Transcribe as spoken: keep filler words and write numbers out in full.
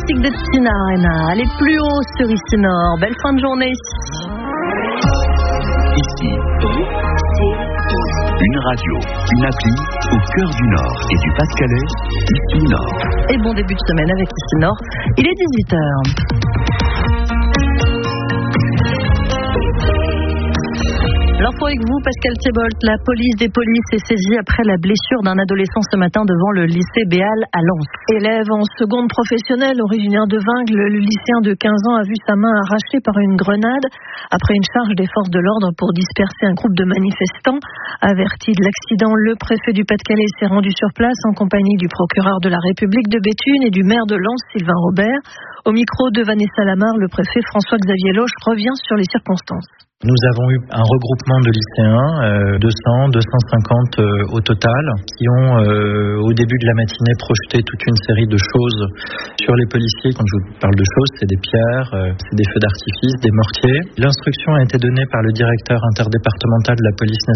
Classique de Tina Arena. Allez plus haut sur ici Nord. Belle fin de journée. Ici, une radio, une appli au cœur du Nord et du Pas-de-Calais, ici Nord. Et bon début de semaine avec ici Nord. Il est dix-huit heures. L'info avec vous, Pascal Thiebolt. La police des polices est saisie après la blessure d'un adolescent ce matin devant le lycée Béal à Lens. Élève en seconde professionnelle, originaire de Vingles, le lycéen de quinze ans a vu sa main arrachée par une grenade après une charge des forces de l'ordre pour disperser un groupe de manifestants. Averti de l'accident, le préfet du Pas-de-Calais s'est rendu sur place en compagnie du procureur de la République de Béthune et du maire de Lens, Sylvain Robert. Au micro de Vanessa Lamar, le préfet François-Xavier Loche revient sur les circonstances. Nous avons eu un regroupement de lycéens, euh, deux cents, deux cent cinquante euh, au total, qui ont euh, au début de la matinée projeté toute une série de choses sur les policiers. Quand je vous parle de choses, c'est des pierres, euh, c'est des feux d'artifice, des mortiers. L'instruction a été donnée par le directeur interdépartemental de la police